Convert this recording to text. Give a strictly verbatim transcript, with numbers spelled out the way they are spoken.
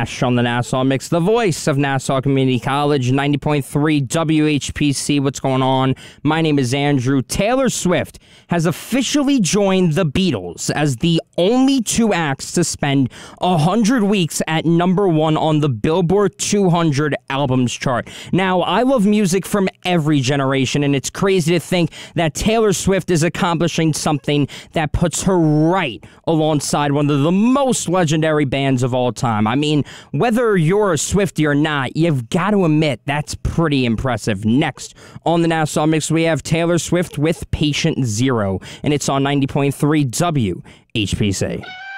Ash on the Nassau Mix, the voice of Nassau Community College, ninety point three W H P C. What's going on? My name is Andrew. Taylor Swift has officially joined the Beatles as the only two acts to spend one hundred weeks at number one on the Billboard two hundred albums chart. Now, I love music from every generation, and it's crazy to think that Taylor Swift is accomplishing something that puts her right alongside one of the most legendary bands of all time. I mean, whether you're a Swiftie or not, you've got to admit that's pretty impressive. Next on the Nassau Mix, we have Taylor Swift with Patient Zero, and it's on ninety point three W H P C.